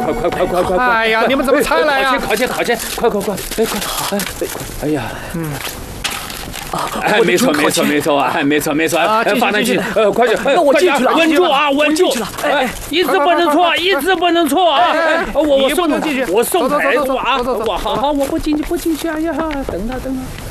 快！ 哎呀，你们怎么才来呀？ 靠前！快！哎呀，哎，没错啊，放上去，快点， 那我进去了， 稳住啊，稳住！哎，一字不能错啊！我送不能进去， 我送牌子啊！好，我不进去，哎呀，等他。